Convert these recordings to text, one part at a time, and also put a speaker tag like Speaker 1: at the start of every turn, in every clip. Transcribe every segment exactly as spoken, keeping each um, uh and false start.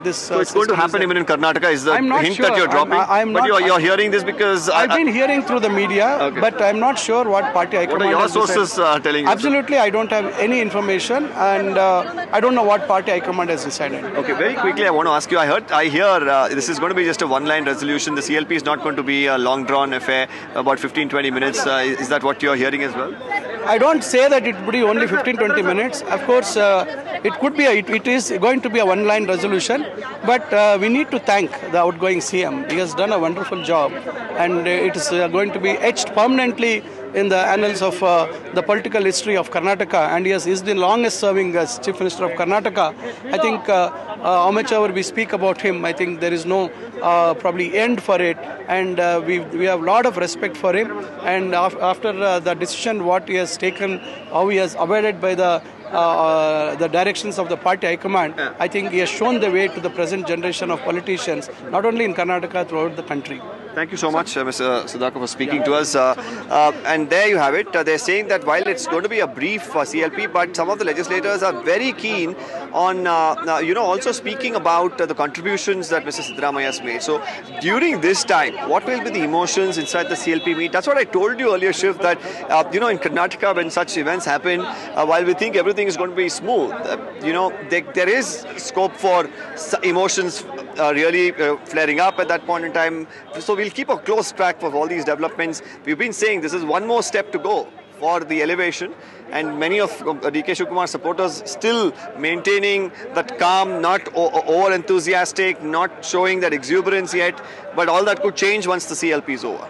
Speaker 1: This,
Speaker 2: uh, so it's going to happen even in Karnataka. Is the
Speaker 1: I'm not
Speaker 2: hint
Speaker 1: sure.
Speaker 2: that you're dropping?
Speaker 1: I'm, I'm
Speaker 2: but
Speaker 1: not,
Speaker 2: you're, you're hearing this because
Speaker 1: I've
Speaker 2: I,
Speaker 1: been hearing through the media,
Speaker 2: okay.
Speaker 1: but I'm not sure what party high command.
Speaker 2: What are your
Speaker 1: has
Speaker 2: sources uh, telling you?
Speaker 1: Absolutely, I don't have any information, and uh, I don't know what party high command has decided.
Speaker 2: Okay, very quickly, I want to ask you. I heard, I hear uh, this is going to be just a one-line resolution. The C L P is not going to be a long-drawn affair, about fifteen to twenty minutes. Uh, is that what you're hearing as well?
Speaker 1: I don't say that it would be only fifteen to twenty minutes. Of course, uh, it could be, a, it, it is going to be a one-line resolution, but uh, we need to thank the outgoing C M. He has done a wonderful job, and uh, it is uh, going to be etched permanently in the annals of uh, the political history of Karnataka, and he has, he's the longest serving as Chief Minister of Karnataka. I think uh, uh, how much ever we speak about him, I think there is no uh, probably end for it, and uh, we we have a lot of respect for him, and af after uh, the decision what he has taken, how he has abided by the Uh, the directions of the party high command, I think he has shown the way to the present generation of politicians, not only in Karnataka, throughout the country.
Speaker 2: Thank you so much, uh, Mister Sudhakar, for speaking yeah. to us. Uh, uh, and there you have it. Uh, they're saying that while it's going to be a brief for C L P, but some of the legislators are very keen on, uh, uh, you know, also speaking about uh, the contributions that Mister Siddaramaiah has made. So during this time, what will be the emotions inside the C L P meet? That's what I told you earlier, Shiv, that, uh, you know, in Karnataka, when such events happen, uh, while we think everything is going to be smooth, uh, you know, there, there is scope for emotions uh, really uh, flaring up at that point in time. So we'll keep a close track of all these developments. We've been saying this is one more step to go for the elevation, and many of D K Shivakumar supporters still maintaining that calm, not over enthusiastic, not showing that exuberance yet, but all that could change once the C L P is over.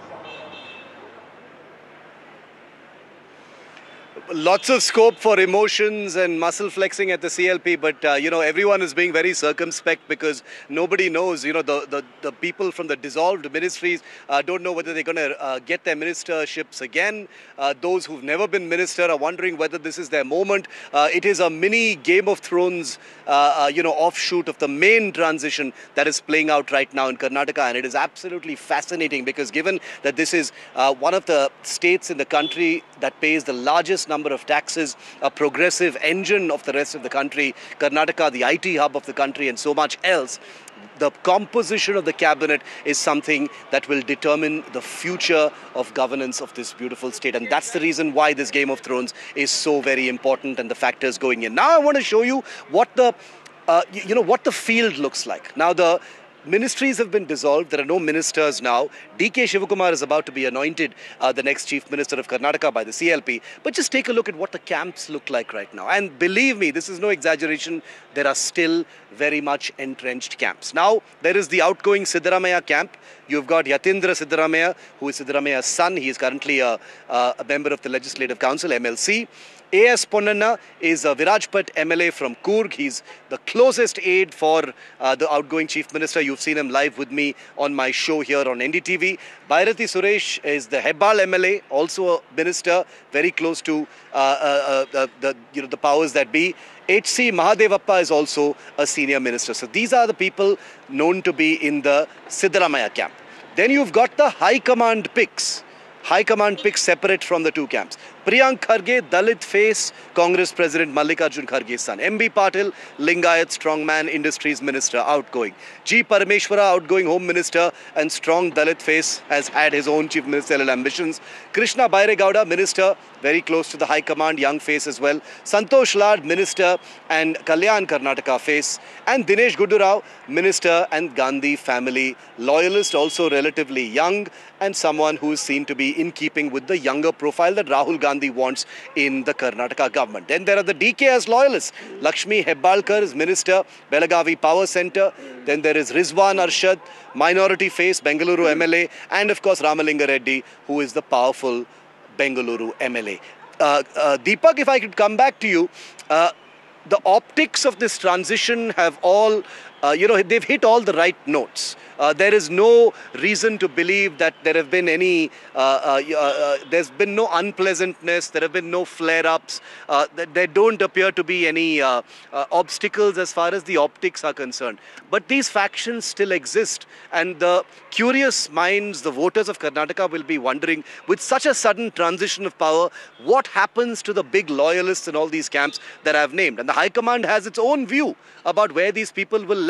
Speaker 3: Lots of scope for emotions and muscle flexing at the C L P, but uh, you know, everyone is being very circumspect because nobody knows, you know, the, the, the people from the dissolved ministries uh, don't know whether they're going to uh, get their ministerships again. Uh, those who've never been minister are wondering whether this is their moment. Uh, it is a mini Game of Thrones, uh, uh, you know, offshoot of the main transition that is playing out right now in Karnataka, and it is absolutely fascinating because given that this is uh, one of the states in the country that pays the largest number of taxes, a progressive engine of the rest of the country, Karnataka, the I T hub of the country, and so much else, the composition of the cabinet is something that will determine the future of governance of this beautiful state. And that's the reason why this Game of Thrones is so very important and the factors going in. Now I want to show you what the, uh, you know, what the field looks like. Now the ministries have been dissolved. There are no ministers now. D K Shivakumar is about to be anointed uh, the next Chief Minister of Karnataka by the C L P. But just take a look at what the camps look like right now. And believe me, this is no exaggeration. There are still very much entrenched camps. Now, there is the outgoing Siddaramaiah camp. You've got Yatindra Siddaramaiah, who is Siddaramaiah's son. He is currently a, uh, a member of the Legislative Council, M L C. A S Ponnanna is a Virajpat M L A from Coorg. He's the closest aide for uh, the outgoing Chief Minister. You've seen him live with me on my show here on N D T V. Bhairathi Suresh is the Hebbal M L A, also a minister, very close to uh, uh, uh, the, you know, the powers that be. H C Mahadevappa is also a senior minister. So these are the people known to be in the Siddaramaiah camp. Then you've got the High Command picks. High Command picks separate from the two camps. Priyank Kharge, Dalit face, Congress President Mallikarjun Kharge's son. M B Patil, Lingayat Strongman Industries Minister, outgoing. G. Parameshwara, outgoing Home Minister and strong Dalit face, has had his own Chief Ministerial ambitions. Krishna Bairegowda, Minister, very close to the High Command, young face as well. Santosh Lad, Minister and Kalyan Karnataka face. And Dinesh Gudurao, Minister and Gandhi family loyalist, also relatively young and someone who is seen to be in keeping with the younger profile that Rahul Gandhi wants in the Karnataka government. Then there are the D K S loyalists. Lakshmi Hebbalkar is Minister, Belagavi Power Centre. Then there is Rizwan Arshad, minority face, Bengaluru M L A. And of course Ramalinga Reddy, who is the powerful Bengaluru M L A. Uh, uh, Deepak, if I could come back to you, uh, the optics of this transition have all, uh, you know, they've hit all the right notes. Uh, there is no reason to believe that there have been any, uh, uh, uh, there's been no unpleasantness, there have been no flare-ups, uh, there don't appear to be any uh, uh, obstacles as far as the optics are concerned. But these factions still exist, and the curious minds, the voters of Karnataka will be wondering, with such a sudden transition of power, what happens to the big loyalists in all these camps that I've named? And the High Command has its own view about where these people will land.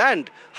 Speaker 3: land.